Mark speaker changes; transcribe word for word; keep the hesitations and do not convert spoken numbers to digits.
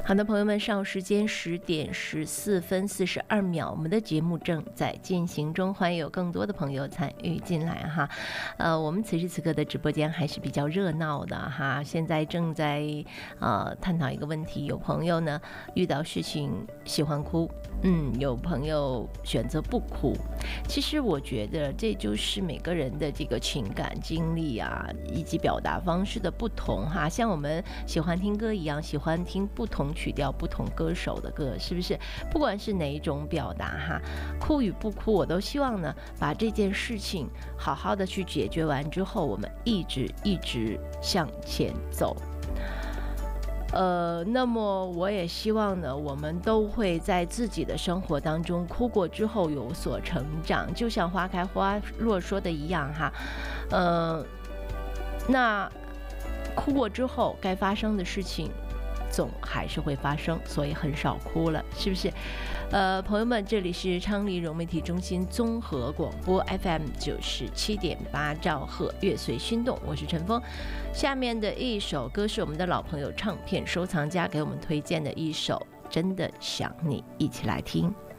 Speaker 1: 好的，朋友们，上午时间十点十四分四十二秒，我们的节目正在进行中，欢迎有更多的朋友参与进来哈。呃，我们此时此刻的直播间还是比较热闹的哈，现在正在呃探讨一个问题，有朋友呢遇到事情喜欢哭，嗯，有朋友选择不哭。其实我觉得这就是每个人的这个情感经历啊，以及表达方式的不同哈。像我们喜欢听歌一样，喜欢听不同曲调、不同歌手的歌，是不是？不管是哪一种表达哈，哭与不哭，我都希望呢，把这件事情好好的去解决完之后，我们一直一直向前走。呃，那么我也希望呢，我们都会在自己的生活当中哭过之后有所成长，就像花开花落说的一样哈，呃，那哭过之后该发生的事情总还是会发生，所以很少哭了，是不是？呃，朋友们，这里是昌黎融媒体中心综合广播 F M 九十七点八兆赫，乐随心动，我是陈峰。下面的一首歌是我们的老朋友唱片收藏家给我们推荐的一首《真的想你》，一起来听。